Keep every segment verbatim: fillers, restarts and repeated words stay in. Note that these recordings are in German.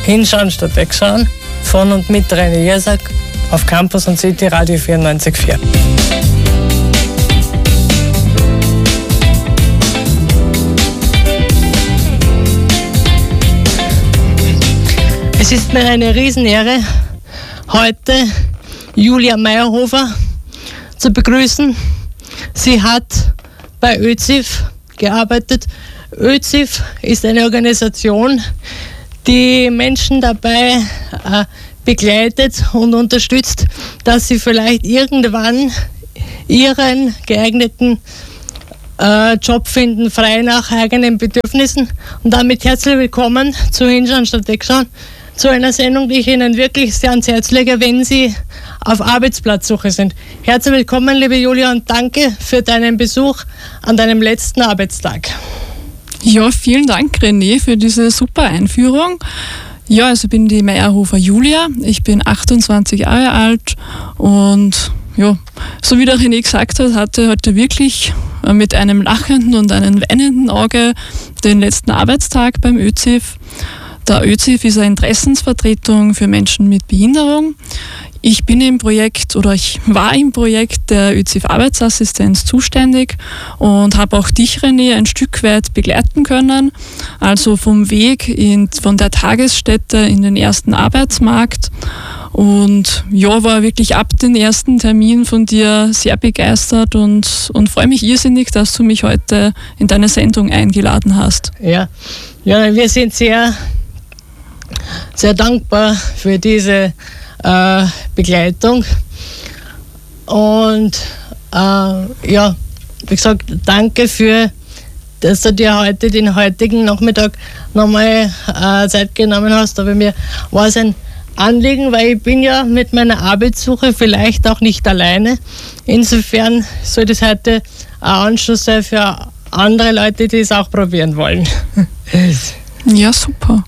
Hinschauen statt wegschauen. Von und mit René Jersak auf Campus und City Radio vierundneunzig Komma vier. Es ist mir eine Riesenehre, heute Julia Meyerhofer zu begrüßen. Sie hat bei Ö Z I F gearbeitet. Ö Z I F ist eine Organisation, die Menschen dabei äh, begleitet und unterstützt, dass sie vielleicht irgendwann ihren geeigneten äh, Job finden, frei nach eigenen Bedürfnissen. Und damit herzlich willkommen zu Hinschauen statt Wegschauen, zu einer Sendung, die ich Ihnen wirklich sehr ans Herz lege, wenn Sie auf Arbeitsplatzsuche sind. Herzlich willkommen, liebe Julia, und danke für deinen Besuch an deinem letzten Arbeitstag. Ja, vielen Dank, René, für diese super Einführung. Ja, also ich bin die Meyerhofer Julia, ich bin achtundzwanzig Jahre alt und ja, so wie der René gesagt hat, hatte heute wirklich mit einem lachenden und einem weinenden Auge den letzten Arbeitstag beim Ö Z I F. Der Ö Z I F ist eine Interessensvertretung für Menschen mit Behinderung. Ich bin im Projekt oder ich war im Projekt der Ö Z I F Arbeitsassistenz zuständig und habe auch dich, René, ein Stück weit begleiten können. Also vom Weg in, von der Tagesstätte in den ersten Arbeitsmarkt. Und ja, war wirklich ab dem ersten Termin von dir sehr begeistert und, und freue mich irrsinnig, dass du mich heute in deine Sendung eingeladen hast. Ja, ja, wir sind sehr, sehr dankbar für diese Äh, Begleitung und äh, ja, wie gesagt, danke für, dass du dir heute den heutigen Nachmittag nochmal äh, Zeit genommen hast, aber mir war es ein Anliegen, weil ich bin ja mit meiner Arbeitssuche vielleicht auch nicht alleine. Insofern soll das heute ein Anschluss sein für andere Leute, die es auch probieren wollen. Ja, super.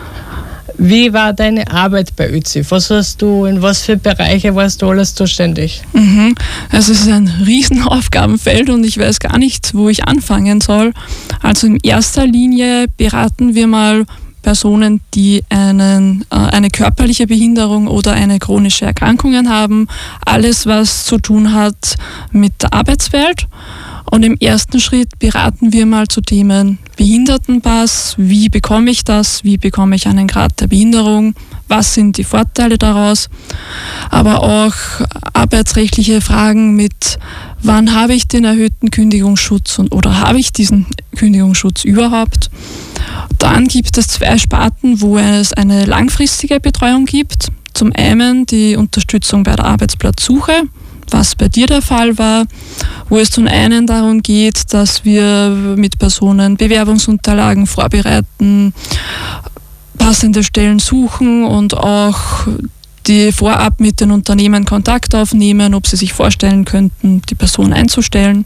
Wie war deine Arbeit bei Ö Z I F? Was hast du, in was für Bereiche warst du alles zuständig? Mhm. Also es ist ein Riesenaufgabenfeld und ich weiß gar nicht, wo ich anfangen soll. Also in erster Linie beraten wir mal Personen, die einen, äh, eine körperliche Behinderung oder eine chronische Erkrankung haben. Alles, was zu tun hat mit der Arbeitswelt. Und im ersten Schritt beraten wir mal zu Themen Behindertenpass, wie bekomme ich das, wie bekomme ich einen Grad der Behinderung, was sind die Vorteile daraus, aber auch arbeitsrechtliche Fragen mit, wann habe ich den erhöhten Kündigungsschutz und, oder habe ich diesen Kündigungsschutz überhaupt. Dann gibt es zwei Sparten, wo es eine langfristige Betreuung gibt. Zum einen die Unterstützung bei der Arbeitsplatzsuche, was bei dir der Fall war, wo es zum einen darum geht, dass wir mit Personen Bewerbungsunterlagen vorbereiten, passende Stellen suchen und auch die vorab mit den Unternehmen Kontakt aufnehmen, ob sie sich vorstellen könnten, die Person einzustellen.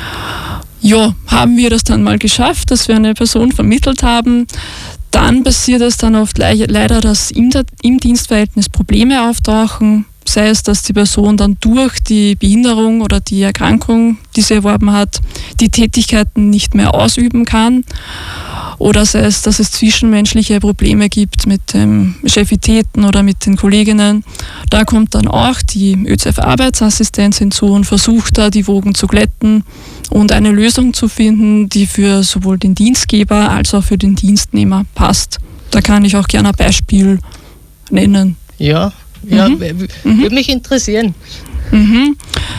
Ja, haben wir das dann mal geschafft, dass wir eine Person vermittelt haben. Dann passiert es dann oft le- leider, dass im, im Dienstverhältnis Probleme auftauchen, sei es, dass die Person dann durch die Behinderung oder die Erkrankung, die sie erworben hat, die Tätigkeiten nicht mehr ausüben kann. Oder sei es, dass es zwischenmenschliche Probleme gibt mit dem Chefitäten oder mit den Kolleginnen. Da kommt dann auch die Ö Z I F Arbeitsassistenz hinzu und versucht da die Wogen zu glätten und eine Lösung zu finden, die für sowohl den Dienstgeber als auch für den Dienstnehmer passt. Da kann ich auch gerne ein Beispiel nennen. Ja. Ja, mhm. w- mhm. würde mich interessieren. Mhm.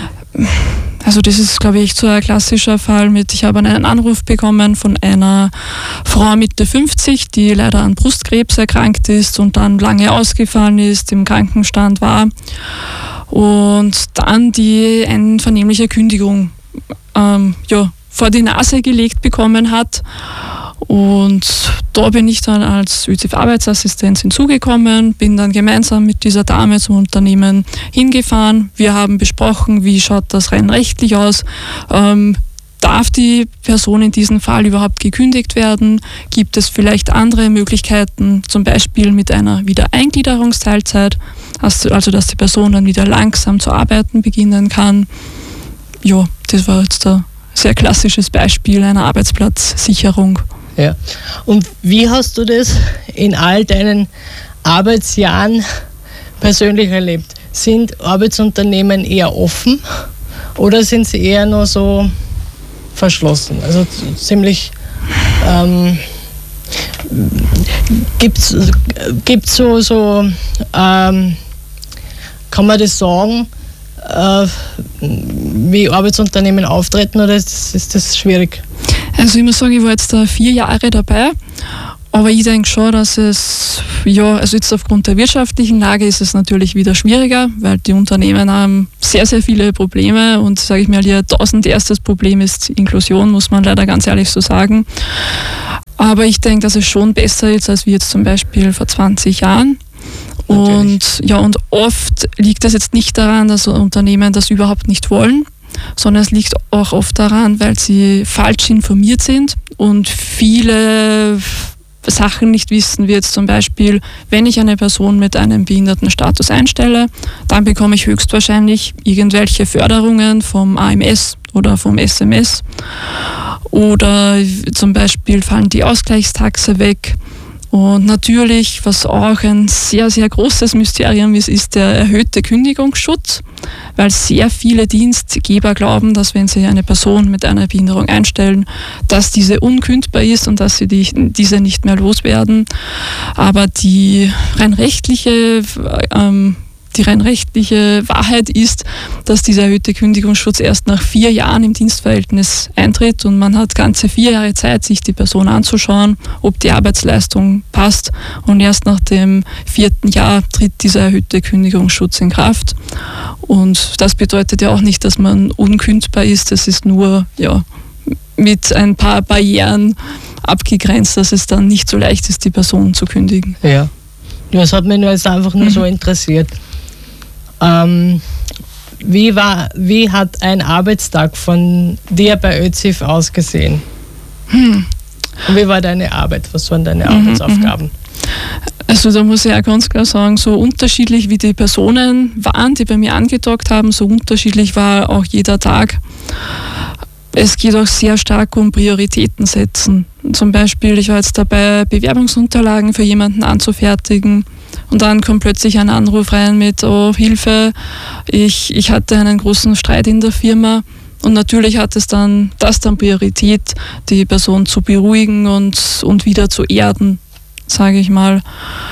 Also das ist, glaube ich, so ein klassischer Fall mit, ich habe einen Anruf bekommen von einer Frau Mitte fünfzig, die leider an Brustkrebs erkrankt ist und dann lange ausgefallen ist, im Krankenstand war und dann die einvernehmliche Kündigung ähm, ja, vor die Nase gelegt bekommen hat. Und da bin ich dann als Ö Z I F Arbeitsassistenz hinzugekommen, bin dann gemeinsam mit dieser Dame zum Unternehmen hingefahren. Wir haben besprochen, wie schaut das rein rechtlich aus, ähm, darf die Person in diesem Fall überhaupt gekündigt werden, gibt es vielleicht andere Möglichkeiten, zum Beispiel mit einer Wiedereingliederungsteilzeit, also dass die Person dann wieder langsam zu arbeiten beginnen kann. Ja, das war jetzt ein sehr klassisches Beispiel einer Arbeitsplatzsicherung. Ja. Und wie hast du das in all deinen Arbeitsjahren persönlich erlebt? Sind Arbeitsunternehmen eher offen oder sind sie eher nur so verschlossen? Also ziemlich ähm, gibt es so, so ähm, kann man das sagen, äh, wie Arbeitsunternehmen auftreten, oder ist, ist das schwierig? Also ich muss sagen, ich war jetzt da vier Jahre dabei, aber ich denke schon, dass es, ja, also jetzt aufgrund der wirtschaftlichen Lage ist es natürlich wieder schwieriger, weil die Unternehmen haben sehr, sehr viele Probleme und sage ich mal, ihr tausenderstes Problem ist Inklusion, muss man leider ganz ehrlich so sagen. Aber ich denke, dass es schon besser ist, als wie jetzt zum Beispiel vor zwanzig Jahren. Und, ja, und oft liegt das jetzt nicht daran, dass Unternehmen das überhaupt nicht wollen, sondern es liegt auch oft daran, weil sie falsch informiert sind und viele Sachen nicht wissen, wie jetzt zum Beispiel, wenn ich eine Person mit einem Behindertenstatus einstelle, dann bekomme ich höchstwahrscheinlich irgendwelche Förderungen vom A M S oder vom S M S oder zum Beispiel fallen die Ausgleichstaxe weg. Und natürlich, was auch ein sehr, sehr großes Mysterium ist, ist der erhöhte Kündigungsschutz, weil sehr viele Dienstgeber glauben, dass wenn sie eine Person mit einer Behinderung einstellen, dass diese unkündbar ist und dass sie die, diese nicht mehr loswerden. Aber die rein rechtliche ähm, Die rein rechtliche Wahrheit ist, dass dieser erhöhte Kündigungsschutz erst nach vier Jahren im Dienstverhältnis eintritt und man hat ganze vier Jahre Zeit, sich die Person anzuschauen, ob die Arbeitsleistung passt, und erst nach dem vierten Jahr tritt dieser erhöhte Kündigungsschutz in Kraft. Und das bedeutet ja auch nicht, dass man unkündbar ist, es ist nur ja, mit ein paar Barrieren abgegrenzt, dass es dann nicht so leicht ist, die Person zu kündigen. Ja, das hat mich nur jetzt einfach nur mhm. so interessiert. Ähm, wie, war, wie hat ein Arbeitstag von dir bei ÖZIF ausgesehen? Hm. Und wie war deine Arbeit? Was waren deine mhm, Arbeitsaufgaben? Also da muss ich auch ganz klar sagen, so unterschiedlich wie die Personen waren, die bei mir angedockt haben, so unterschiedlich war auch jeder Tag. Es geht auch sehr stark um Prioritäten setzen. Zum Beispiel, ich war jetzt dabei, Bewerbungsunterlagen für jemanden anzufertigen. Und dann kommt plötzlich ein Anruf rein mit, oh Hilfe, ich, ich hatte einen großen Streit in der Firma. Und natürlich hat es dann das dann Priorität, die Person zu beruhigen und, und wieder zu erden, sage ich mal.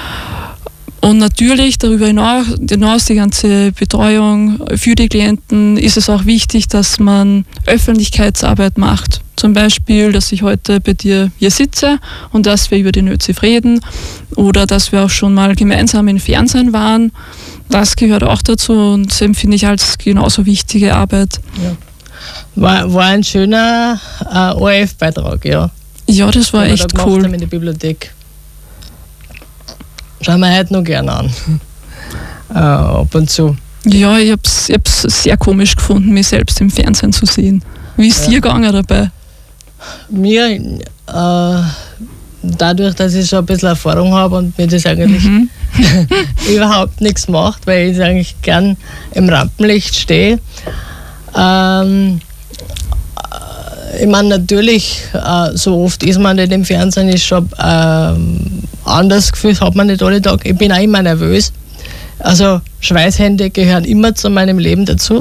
Und natürlich darüber hinaus, hinaus die ganze Betreuung für die Klienten ist es auch wichtig, dass man Öffentlichkeitsarbeit macht. Zum Beispiel, dass ich heute bei dir hier sitze und dass wir über den ÖZIF reden oder dass wir auch schon mal gemeinsam im Fernsehen waren. Das gehört auch dazu und das empfinde ich als genauso wichtige Arbeit. Ja. War, war ein schöner äh, O R F-Beitrag, ja. Ja, das war echt da cool. In der Bibliothek. Schauen wir heute noch gerne an. äh, ab und zu. Ja, ich habe es ich sehr komisch gefunden, mich selbst im Fernsehen zu sehen. Wie ist es dir gegangen dabei? Mir, äh, dadurch, dass ich schon ein bisschen Erfahrung habe und mir das eigentlich mhm. überhaupt nichts macht, weil ich eigentlich gern im Rampenlicht stehe. Ähm, ich meine, natürlich, äh, so oft ist man nicht im Fernsehen, ist schon ähm, anders Gefühl, hat man nicht alle Tage. Ich bin auch immer nervös. Also Schweißhände gehören immer zu meinem Leben dazu.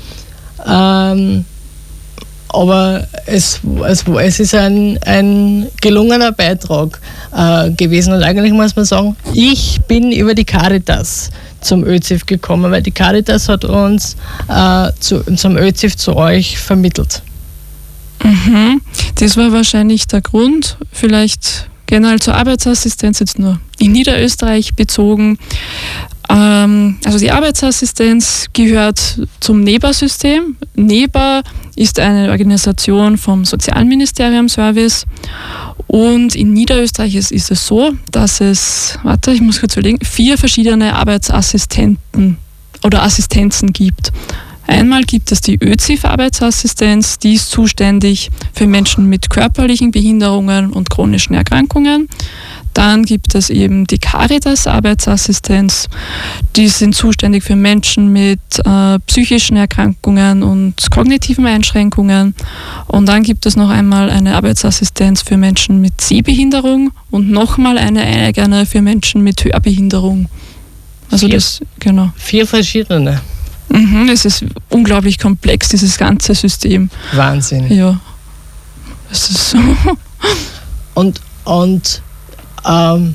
Ähm, aber es, es, es ist ein, ein gelungener Beitrag äh, gewesen. Und eigentlich muss man sagen, ich bin über die Caritas zum ÖZIF gekommen, weil die Caritas hat uns äh, zu, zum ÖZIF zu euch vermittelt. Mhm. Das war wahrscheinlich der Grund, vielleicht generell zur Arbeitsassistenz, jetzt nur in Niederösterreich bezogen. Ähm, also die Arbeitsassistenz gehört zum N E B A-System. N E B A ist eine Organisation vom Sozialministerium-Service und in Niederösterreich ist, ist es so, dass es, warte, ich muss kurz überlegen, vier verschiedene Arbeitsassistenten oder Assistenzen gibt. Einmal gibt es die ÖZIF-Arbeitsassistenz, die ist zuständig für Menschen mit körperlichen Behinderungen und chronischen Erkrankungen. Dann gibt es eben die Caritas-Arbeitsassistenz. Die sind zuständig für Menschen mit äh, psychischen Erkrankungen und kognitiven Einschränkungen. Und dann gibt es noch einmal eine Arbeitsassistenz für Menschen mit Sehbehinderung und nochmal eine eigene für Menschen mit Hörbehinderung. Also vier, das, genau. Vier verschiedene. Mhm, es ist unglaublich komplex, dieses ganze System. Wahnsinn. Ja. Es ist so. Und, und ähm,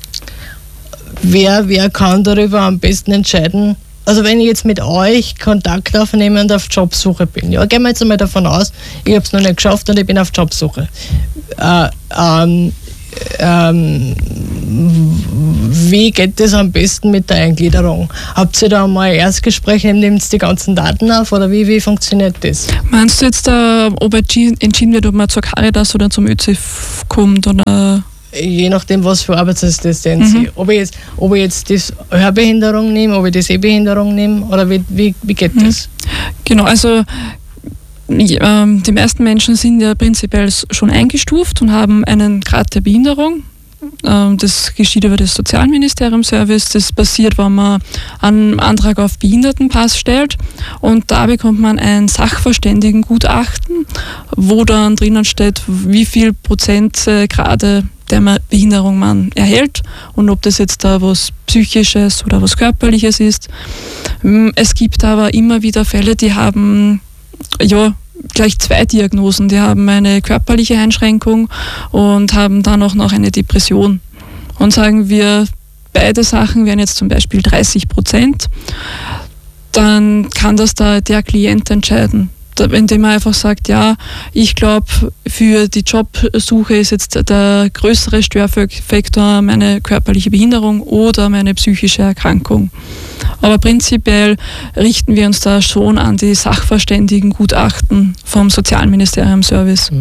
wer, wer kann darüber am besten entscheiden? Also wenn ich jetzt mit euch Kontakt aufnehme und auf Jobsuche bin, ja, gehen wir jetzt einmal davon aus, ich habe es noch nicht geschafft und ich bin auf Jobsuche. Äh, ähm, ähm, wie geht das am besten mit der Eingliederung? Habt ihr da mal ein Erstgespräch, nehmt ihr die ganzen Daten auf oder wie, wie funktioniert das? Meinst du jetzt, äh, ob entschieden wird, ob man zur Caritas oder zum Ö Z I F kommt? Oder? Je nachdem, was für Arbeitsassistenz Mhm. ich. Ob ich jetzt, ob ich jetzt die Hörbehinderung nehme, ob ich die Sehbehinderung nehme oder wie, wie, wie geht Mhm. das? Genau, also die meisten Menschen sind ja prinzipiell schon eingestuft und haben einen Grad der Behinderung. Das geschieht über das Sozialministerium-Service. Das passiert, wenn man einen Antrag auf Behindertenpass stellt. Und da bekommt man ein Sachverständigengutachten, wo dann drinnen steht, wie viel Prozent Grade der Behinderung man erhält und ob das jetzt da was Psychisches oder was Körperliches ist. Es gibt aber immer wieder Fälle, die haben ja gleich zwei Diagnosen. Die haben eine körperliche Einschränkung und haben dann auch noch eine Depression. Und sagen wir, beide Sachen wären jetzt zum Beispiel dreißig Prozent, dann kann das da der Klient entscheiden. Indem er einfach sagt, ja, ich glaube, für die Jobsuche ist jetzt der größere Störfaktor meine körperliche Behinderung oder meine psychische Erkrankung. Aber prinzipiell richten wir uns da schon an die Sachverständigengutachten vom Sozialministerium-Service.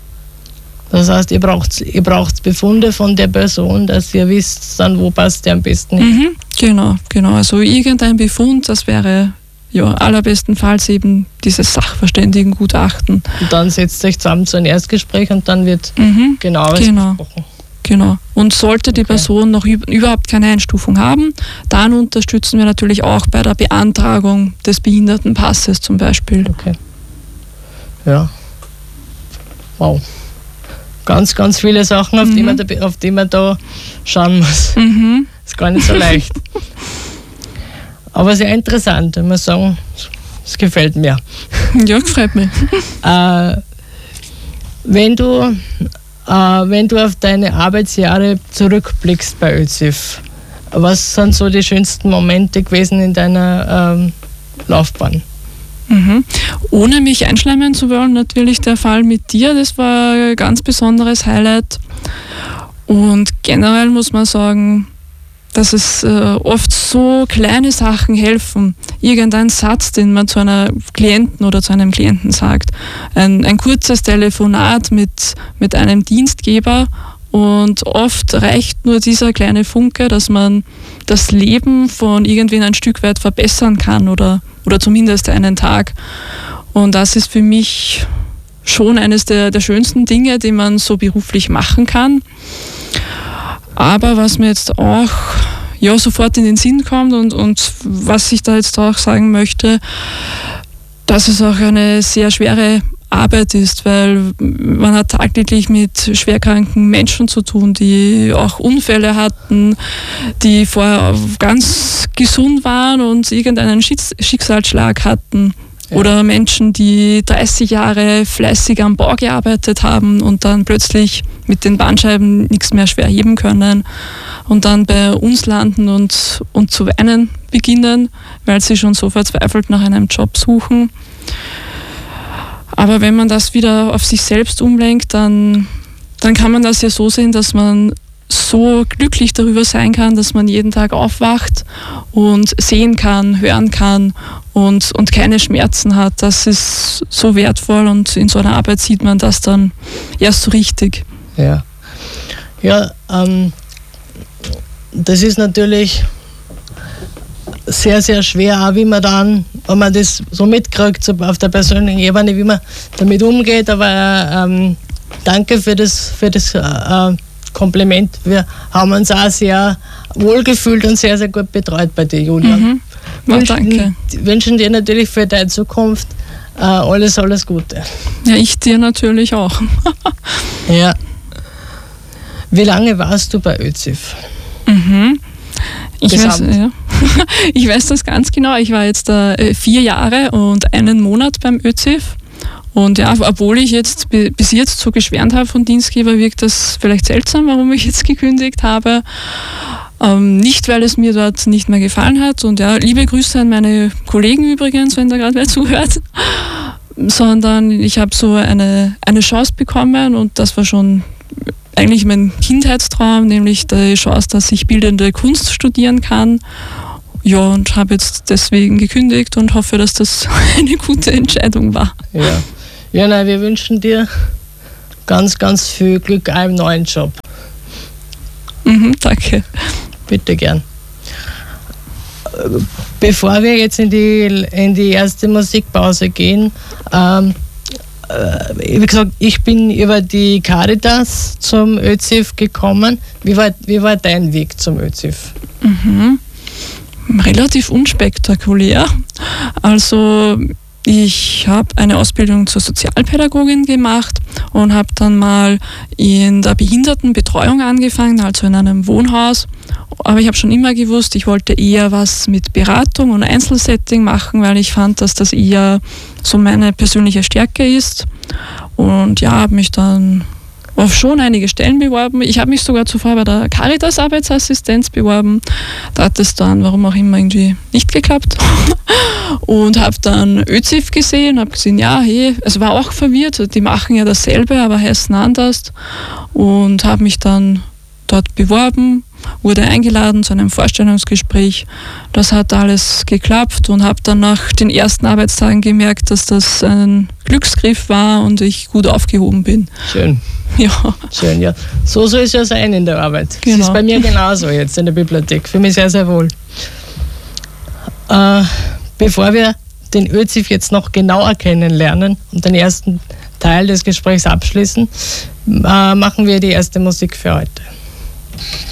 Das heißt, ihr braucht, ihr braucht Befunde von der Person, dass ihr wisst dann, wo passt der am besten hin. Mhm, genau, genau. Also irgendein Befund, das wäre ja allerbestenfalls eben dieses Sachverständigengutachten. Und dann setzt euch zusammen zu einem Erstgespräch und dann wird mhm, genaueres genau. besprochen. Genau. Und sollte die Okay. Person noch überhaupt keine Einstufung haben, dann unterstützen wir natürlich auch bei der Beantragung des Behindertenpasses zum Beispiel. Okay. Ja. Wow. Ganz, ganz viele Sachen, auf, Mhm. die man da, auf die man da schauen muss. Mhm. Ist gar nicht so leicht. Aber sehr interessant, ich muss sagen, es gefällt mir. Ja, gefällt mich. Äh, wenn du äh, wenn du auf deine Arbeitsjahre zurückblickst bei Ö Z I F, was sind so die schönsten Momente gewesen in deiner ähm, Laufbahn? Mhm. Ohne mich einschleimen zu wollen, natürlich der Fall mit dir, das war ein ganz besonderes Highlight. Und generell muss man sagen, dass es äh, oft so kleine Sachen helfen. Irgendein Satz, den man zu einer Klienten oder zu einem Klienten sagt. Ein, ein kurzes Telefonat mit, mit einem Dienstgeber und oft reicht nur dieser kleine Funke, dass man das Leben von irgendwen ein Stück weit verbessern kann oder, oder zumindest einen Tag. Und das ist für mich schon eines der, der schönsten Dinge, die man so beruflich machen kann. Aber was mir jetzt auch ja, sofort in den Sinn kommt und, und was ich da jetzt auch sagen möchte, dass es auch eine sehr schwere Arbeit ist, weil man hat tagtäglich mit schwerkranken Menschen zu tun, die auch Unfälle hatten, die vorher ganz gesund waren und irgendeinen Schicksalsschlag hatten. Ja. Oder Menschen, die dreißig Jahre fleißig am Bau gearbeitet haben und dann plötzlich mit den Bandscheiben nichts mehr schwer heben können und dann bei uns landen und, und zu weinen beginnen, weil sie schon so verzweifelt nach einem Job suchen. Aber wenn man das wieder auf sich selbst umlenkt, dann, dann kann man das ja so sehen, dass man so glücklich darüber sein kann, dass man jeden Tag aufwacht und sehen kann, hören kann und, und keine Schmerzen hat. Das ist so wertvoll und in so einer Arbeit sieht man das dann erst so richtig. Ja, ja ähm, das ist natürlich sehr, sehr schwer, auch wie man dann, wenn man das so mitkriegt, so auf der persönlichen Ebene, wie man damit umgeht, aber ähm, danke für das, für das äh, Kompliment. Wir haben uns auch sehr wohlgefühlt und sehr, sehr gut betreut bei dir, Julia. Mhm. Ja, wünschen, danke. Wünschen dir natürlich für deine Zukunft äh, alles, alles Gute. Ja, ich dir natürlich auch. Ja. Wie lange warst du bei ÖZIF? Mhm. Ich weiß, Gesamt. ja. Ich weiß das ganz genau. Ich war jetzt äh, vier Jahre und einen Monat beim ÖZIF. Und ja, obwohl ich jetzt bis jetzt so geschwärmt habe von Dienstgeber, wirkt das vielleicht seltsam, warum ich jetzt gekündigt habe. Ähm, nicht, weil es mir dort nicht mehr gefallen hat. Und ja, liebe Grüße an meine Kollegen übrigens, wenn da gerade wer zuhört. Sondern ich habe so eine, eine Chance bekommen und das war schon eigentlich mein Kindheitstraum, nämlich die Chance, dass ich bildende Kunst studieren kann. Ja, und habe jetzt deswegen gekündigt und hoffe, dass das eine gute Entscheidung war. Ja, ja nein, wir wünschen dir ganz, ganz viel Glück auch im neuen Job. Mhm, danke. Bitte gern. Bevor wir jetzt in die, in die erste Musikpause gehen, ähm, wie gesagt, ich bin über die Caritas zum ÖZIF gekommen. Wie war, wie war dein Weg zum ÖZIF? Mhm. Relativ unspektakulär. Also ich habe eine Ausbildung zur Sozialpädagogin gemacht und habe dann mal in der Behindertenbetreuung angefangen, also in einem Wohnhaus. Aber ich habe schon immer gewusst, ich wollte eher was mit Beratung und Einzelsetting machen, weil ich fand, dass das eher so meine persönliche Stärke ist. Und ja, habe mich dann auf schon einige Stellen beworben. Ich habe mich sogar zuvor bei der Caritas Arbeitsassistenz beworben. Da hat es dann, warum auch immer, irgendwie nicht geklappt. Und habe dann ÖZIF gesehen, habe gesehen, ja, hey, es war auch verwirrt, die machen ja dasselbe, aber heißen anders. Und habe mich dann dort beworben, wurde eingeladen zu einem Vorstellungsgespräch. Das hat alles geklappt und habe dann nach den ersten Arbeitstagen gemerkt, dass das ein Glücksgriff war und ich gut aufgehoben bin. Schön. Ja. Schön, ja. So soll es ja sein in der Arbeit. Genau. Das ist bei mir genauso jetzt in der Bibliothek. Für mich sehr, sehr wohl. Äh, bevor wir den ÖZIF jetzt noch genauer kennenlernen und den ersten Teil des Gesprächs abschließen, äh, machen wir die erste Musik für heute.